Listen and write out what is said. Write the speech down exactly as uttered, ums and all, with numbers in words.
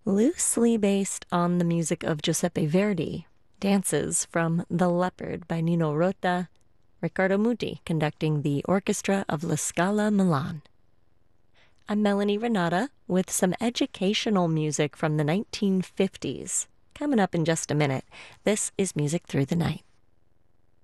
loosely based on the music of Giuseppe Verdi. Dances from The Leopard by Nino Rota, Riccardo Muti conducting the orchestra of La Scala Milan. I'm Melanie Renata with some educational music from the nineteen fifties. Coming up in just a minute, this is Music Through the Night.